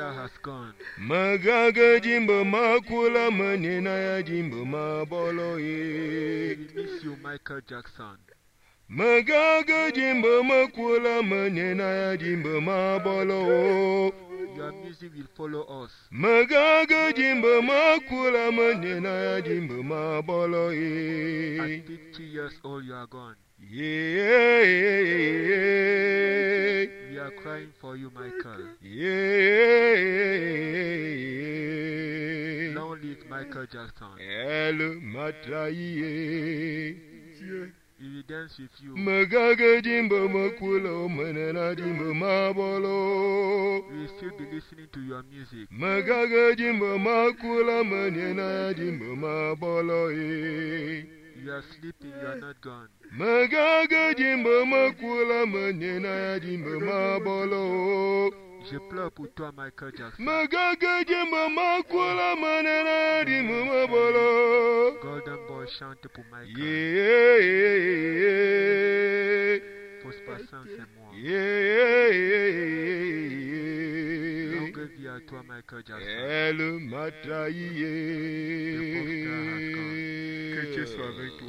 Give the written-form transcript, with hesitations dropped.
star has gone. Magaga jimbo makula manena ya jimbo mabolo ye. We miss you, Michael Jackson. Magaga jimbo makula manena ya jimbo mabolo. Your music will follow us. Magaga jimbo makula manena ya jimbo mabolo ye. At 50 years old, you are gone. Yeah. We are crying for you, Michael. Yeah. Long live Michael Jackson. El matraye. We will dance with you. Magaga jimbo makula manena jimbo mabolo. We will still be listening to your music. Magaga jimbo makula manena jimbo mabolo. You are sleeping, you are not gone. Magaga jimbo makula manena jimbo mabolo. Je pleure pour toi, Michael Jackson. Magaga jimbo makula manena jimbo mabolo. Golden Boy chante pour Michael. Yeah. Pose patience, c'est moi. Yeah. Longue vie à toi, Michael Jackson. El matraye. Le pop star has gone. Que Dieu soit avec toi.